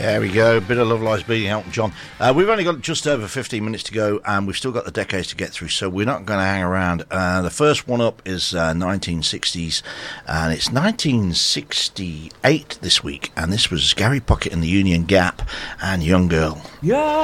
There we go. Bit of Love Lies Bleeding, Elton John. We've only got just over 15 minutes to go, and we've still got the decades to get through, so we're not going to hang around. The first one up is 1960s, and it's 1968 this week, and this was Gary Puckett and the Union Gap and Young Girl. Yeah.